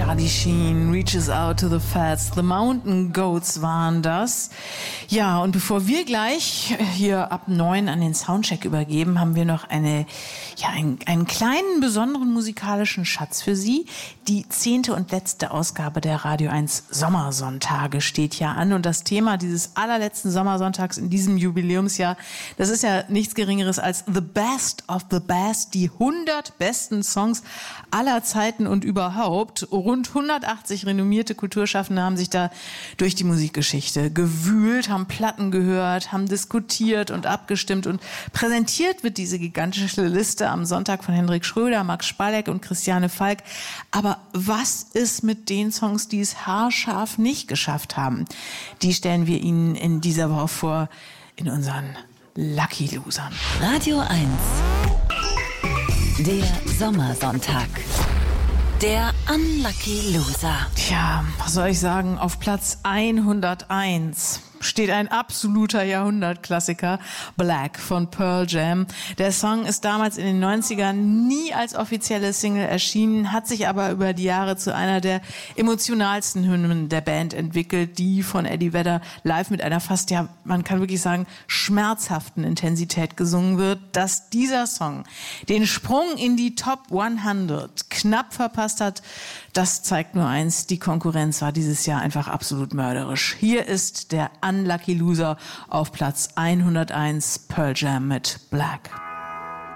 Charlie Sheen, Reaches Out to the Fats, The Mountain Goats waren das. Ja, und bevor wir gleich hier ab 9 an den Soundcheck übergeben, haben wir noch einen kleinen, besonderen musikalischen Schatz für Sie. Die 10. und letzte Ausgabe der Radio 1 Sommersonntage steht ja an. Und das Thema dieses allerletzten Sommersonntags in diesem Jubiläumsjahr, das ist ja nichts Geringeres als The Best of the Best, die 100 besten Songs aller Zeiten und überhaupt. Rund 180 renommierte Kulturschaffende haben sich da durch die Musikgeschichte gewühlt, haben Platten gehört, haben diskutiert und abgestimmt. Und präsentiert wird diese gigantische Liste am Sonntag von Hendrik Schröder, Max Spalek und Christiane Falk. Aber was ist mit den Songs, die es haarscharf nicht geschafft haben? Die stellen wir Ihnen in dieser Woche vor in unseren Lucky Losern. Radio 1. Der Sommersonntag. Der Unlucky Loser. Tja, was soll ich sagen? Auf Platz 101 steht ein absoluter Jahrhundertklassiker, Black von Pearl Jam. Der Song ist damals in den 90ern nie als offizielle Single erschienen, hat sich aber über die Jahre zu einer der emotionalsten Hymnen der Band entwickelt, die von Eddie Vedder live mit einer fast, ja, man kann wirklich sagen, schmerzhaften Intensität gesungen wird. Dass dieser Song den Sprung in die Top 100 knapp verpasst hat, das zeigt nur eins: die Konkurrenz war dieses Jahr einfach absolut mörderisch. Hier ist der Unlucky Loser auf Platz 101, Pearl Jam mit Black.